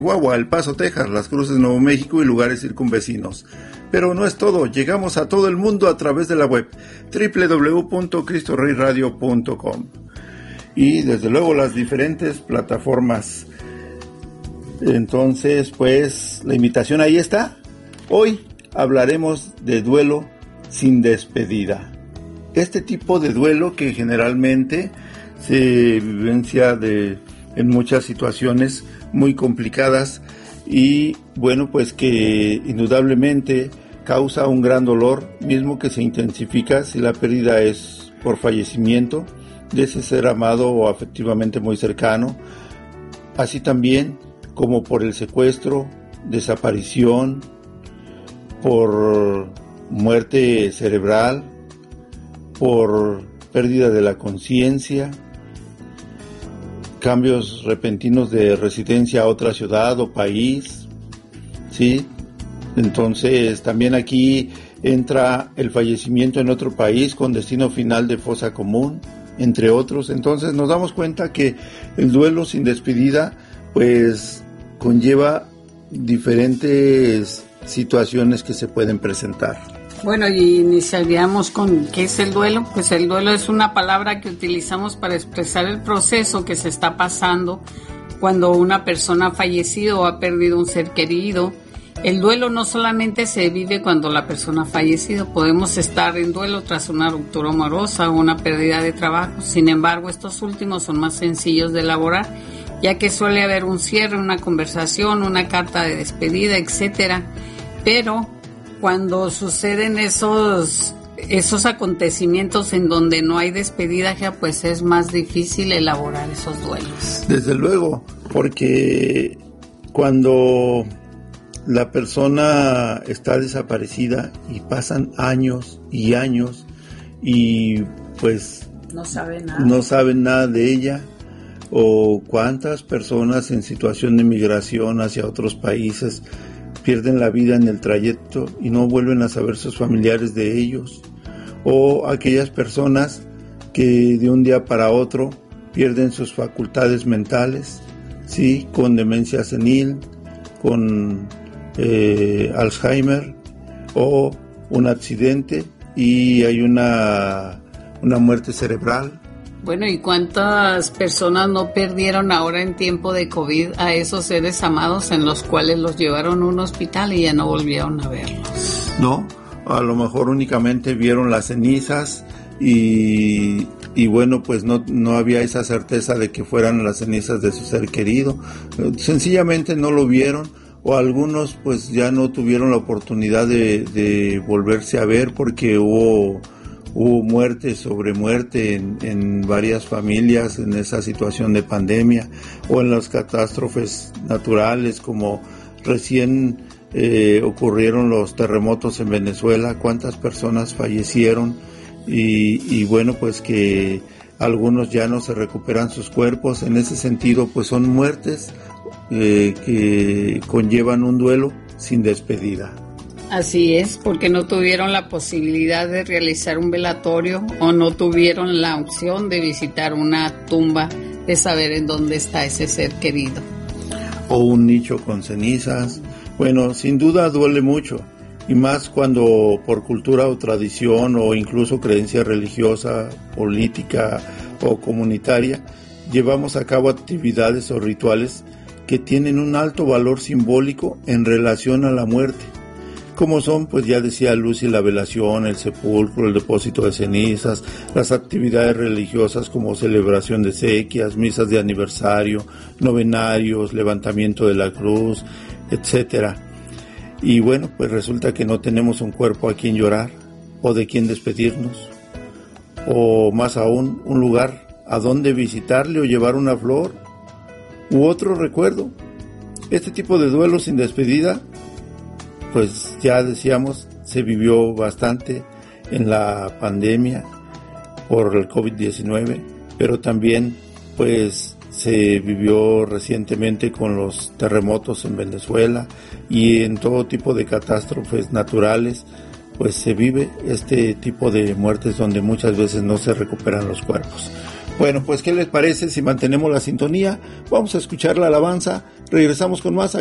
Chihuahua, El Paso, Texas, Las Cruces, Nuevo México y lugares circunvecinos. Pero no es todo, llegamos a todo el mundo a través de la web www.cristoreyradio.com y desde luego las diferentes plataformas. Entonces, pues la invitación ahí está. Hoy hablaremos de duelo sin despedida. Este tipo de duelo que generalmente se vivencia en muchas situaciones muy complicadas y bueno, pues que indudablemente causa un gran dolor, mismo que se intensifica si la pérdida es por fallecimiento de ese ser amado o afectivamente muy cercano, así también como por el secuestro, desaparición, por muerte cerebral, por pérdida de la conciencia, cambios repentinos de residencia a otra ciudad o país, ¿sí? Entonces también aquí entra el fallecimiento en otro país con destino final de fosa común, entre otros. Entonces nos damos cuenta que el duelo sin despedida pues conlleva diferentes situaciones que se pueden presentar. Bueno, y iniciaríamos con ¿qué es el duelo? Pues el duelo es una palabra que utilizamos para expresar el proceso que se está pasando cuando una persona ha fallecido o ha perdido un ser querido. El duelo no solamente se vive cuando la persona ha fallecido, podemos estar en duelo tras una ruptura amorosa o una pérdida de trabajo. Sin embargo, estos últimos son más sencillos de elaborar, ya que suele haber un cierre, una conversación, una carta de despedida, etcétera. Pero cuando suceden esos acontecimientos en donde no hay despedida, ya pues es más difícil elaborar esos duelos. Desde luego, porque cuando la persona está desaparecida y pasan años y años y pues no saben nada de ella, o cuántas personas en situación de migración hacia otros países pierden la vida en el trayecto y no vuelven a saber sus familiares de ellos, o aquellas personas que de un día para otro pierden sus facultades mentales, sí, con demencia senil, con Alzheimer o un accidente y hay una muerte cerebral. Bueno, ¿y cuántas personas no perdieron ahora en tiempo de COVID a esos seres amados en los cuales los llevaron a un hospital y ya no volvieron a verlos? No, a lo mejor únicamente vieron las cenizas y bueno, pues no había esa certeza de que fueran las cenizas de su ser querido. Sencillamente no lo vieron, o algunos pues ya no tuvieron la oportunidad de volverse a ver porque hubo muerte sobre muerte en varias familias en esa situación de pandemia, o en las catástrofes naturales como recién ocurrieron los terremotos en Venezuela. Cuántas personas fallecieron y bueno, pues que algunos ya no se recuperan sus cuerpos. En ese sentido pues son muertes que conllevan un duelo sin despedida. Así es, porque no tuvieron la posibilidad de realizar un velatorio o no tuvieron la opción de visitar una tumba, de saber en dónde está ese ser querido. O un nicho con cenizas. Bueno, sin duda duele mucho, y más cuando por cultura o tradición o incluso creencia religiosa, política o comunitaria, llevamos a cabo actividades o rituales que tienen un alto valor simbólico en relación a la muerte, como son, pues ya decía Lucy, la velación, el sepulcro, el depósito de cenizas, las actividades religiosas como celebración de exequias, misas de aniversario, novenarios, levantamiento de la cruz, etcétera. Y bueno, pues resulta que no tenemos un cuerpo a quien llorar, o de quien despedirnos, o más aún, un lugar a donde visitarle o llevar una flor u otro recuerdo. Este tipo de duelo sin despedida, pues ya decíamos, se vivió bastante en la pandemia por el COVID-19, pero también pues se vivió recientemente con los terremotos en Venezuela y en todo tipo de catástrofes naturales, pues se vive este tipo de muertes donde muchas veces no se recuperan los cuerpos. Bueno, pues ¿qué les parece si mantenemos la sintonía? Vamos a escuchar la alabanza, regresamos con más.